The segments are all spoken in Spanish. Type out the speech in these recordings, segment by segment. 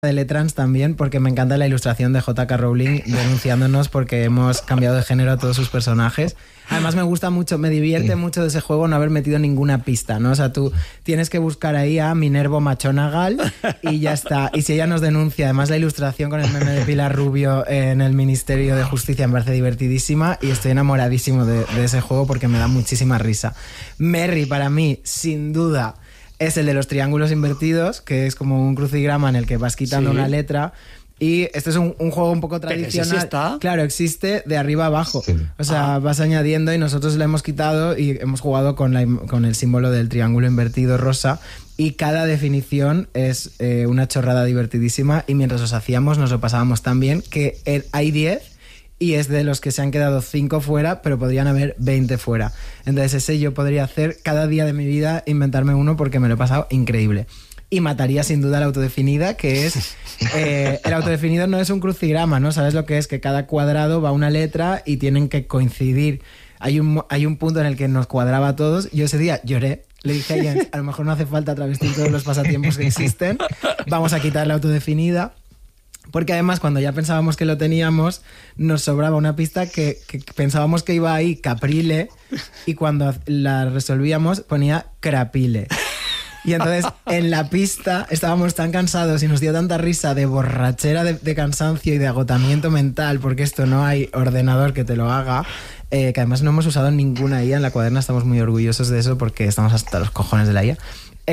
de Letrans también, porque me encanta la ilustración de J.K. Rowling denunciándonos porque hemos cambiado de género a todos sus personajes. Además me gusta mucho, me divierte mucho de ese juego no haber metido ninguna pista, ¿no? O sea, tú tienes que buscar ahí a Minervo McGonagall y ya está. Y si ella nos denuncia, además la ilustración con el meme de Pilar Rubio en el Ministerio de Justicia me parece divertidísima y estoy enamoradísimo de ese juego porque me da muchísima risa. Merry, para mí, sin duda, es el de los triángulos invertidos, que es como un crucigrama en el que vas quitando una letra. Y este es un juego un poco tradicional. ¿Pero ese sí está? Claro, existe de arriba a abajo. Sí. O sea, vas añadiendo y nosotros le hemos quitado y hemos jugado con el símbolo del triángulo invertido rosa. Y cada definición es una chorrada divertidísima. Y mientras os hacíamos, nos lo pasábamos tan bien que hay 10 y es de los que se han quedado 5 fuera, pero podrían haber 20 fuera. Entonces ese yo podría hacer cada día de mi vida, inventarme uno porque me lo he pasado increíble. Y mataría sin duda la autodefinida, que es... el autodefinido no es un crucigrama, ¿no? ¿Sabes lo que es? Que cada cuadrado va una letra y tienen que coincidir. Hay un punto en el que nos cuadraba a todos. Yo ese día lloré. Le dije a Jens, a lo mejor no hace falta travestir todos los pasatiempos que existen. Vamos a quitar la autodefinida. Porque además cuando ya pensábamos que lo teníamos, nos sobraba una pista que pensábamos que iba ahí Caprile y cuando la resolvíamos ponía Crapile. Y entonces en la pista estábamos tan cansados y nos dio tanta risa de borrachera, de cansancio y de agotamiento mental, porque esto no hay ordenador que te lo haga, que además no hemos usado ninguna IA en la cuaderna, estamos muy orgullosos de eso porque estamos hasta los cojones de la IA.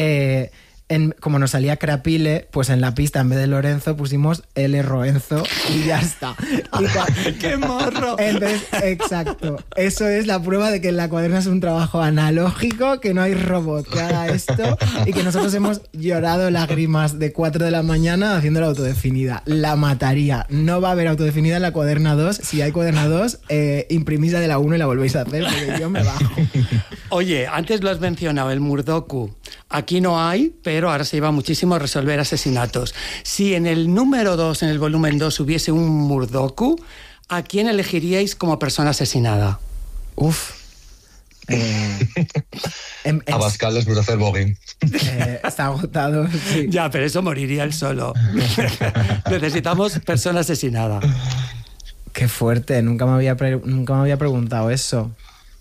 Como nos salía Crapile, pues en la pista en vez de Lorenzo pusimos L. Roenzo y ya está. ¡Qué morro! Entonces, exacto. Eso es la prueba de que la cuaderna es un trabajo analógico, que no hay robot que haga esto y que nosotros hemos llorado lágrimas de 4 de la mañana haciendo la autodefinida. La mataría. No va a haber autodefinida en la cuaderna 2. Si hay cuaderna 2, imprimís la de la 1 y la volvéis a hacer porque yo me bajo. Oye, antes lo has mencionado, el Murdoku. Aquí no hay, pero ahora se lleva muchísimo a resolver asesinatos. Si en el número 2, en el volumen 2, hubiese un Murdoku, ¿a quién elegiríais como persona asesinada? Uf. A Pascal les puede hacer Bogin. Está agotado. Sí. Ya, pero eso moriría él solo. Necesitamos persona asesinada. Qué fuerte, nunca me había preguntado eso.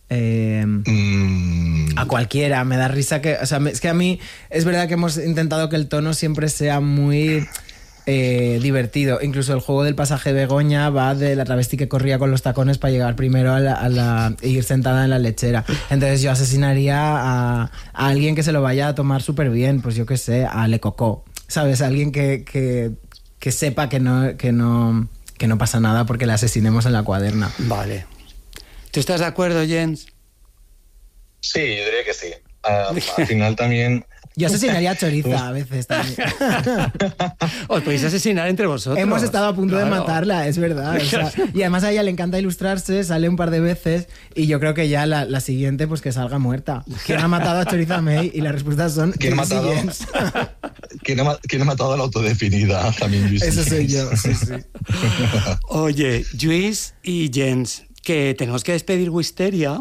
A cualquiera, me da risa que... O sea, es que a mí es verdad que hemos intentado que el tono siempre sea muy divertido. Incluso el juego del pasaje Begoña va de la travesti que corría con los tacones para llegar primero a ir sentada en la lechera. Entonces yo asesinaría a alguien que se lo vaya a tomar súper bien, pues yo qué sé, a Le Coco, ¿sabes? Alguien que sepa que no pasa nada porque le asesinemos en la cuaderna. Vale. ¿Tú estás de acuerdo, Jens? Sí, yo diría que sí. Al final también... Yo asesinaría a Choriza a veces también. Os podéis asesinar entre vosotros. Hemos estado a punto de matarla, es verdad. O sea, y además a ella le encanta ilustrarse, sale un par de veces y yo creo que ya la siguiente pues que salga muerta. ¿Quién ha matado a Choriza May? Y las respuestas son... ¿Quién ha matado? ¿Quién ha matado a la autodefinida? También Luis. Eso soy yo, sí. Oye, Luis y Jens, que tenemos que despedir Wisteria,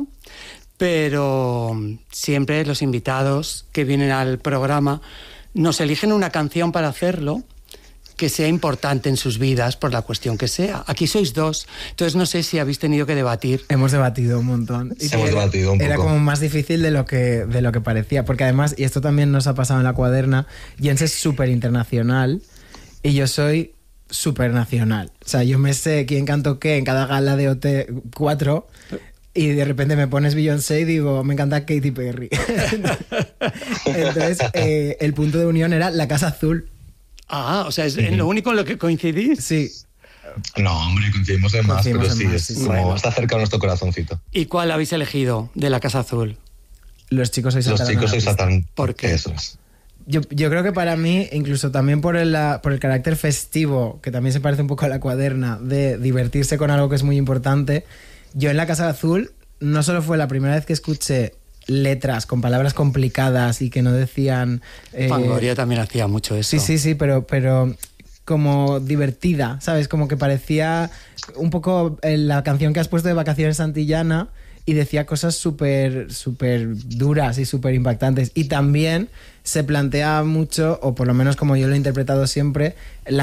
pero siempre los invitados que vienen al programa nos eligen una canción para hacerlo que sea importante en sus vidas por la cuestión que sea. Aquí sois dos, entonces no sé si habéis tenido que debatir. Hemos debatido un montón. Hemos debatido un poco. Era como más difícil de lo que parecía, porque además, y esto también nos ha pasado en la cuaderna, Jens es súper internacional y yo soy súper nacional. O sea, yo me sé quién cantó qué en cada gala de OT4 y de repente me pones Beyoncé y digo, me encanta Katy Perry. Entonces, el punto de unión era la Casa Azul. Ah, o sea, ¿es lo único en lo que coincidís? Sí. No, hombre, coincidimos en más, pero sí, más, es sí, como bueno. está cerca de nuestro corazoncito. ¿Y cuál habéis elegido de la Casa Azul? Los chicos sois Satán. Los chicos sois Satán. ¿Por qué? Eso es. Yo creo que para mí, incluso también por el carácter festivo, que también se parece un poco a la cuaderna, de divertirse con algo que es muy importante, yo en la Casa Azul no solo fue la primera vez que escuché letras con palabras complicadas y que no decían... Fangoria también hacía mucho eso. Sí, pero como divertida, ¿sabes? Como que parecía un poco la canción que has puesto de Vacaciones Santillana y decía cosas súper duras y súper impactantes. Y también se plantea mucho, o por lo menos como yo lo he interpretado siempre, la